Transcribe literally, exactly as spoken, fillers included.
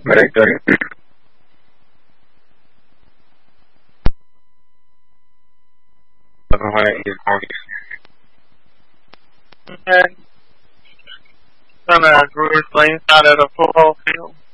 mereka Okay. Kind of Bruce Lane out at a football field.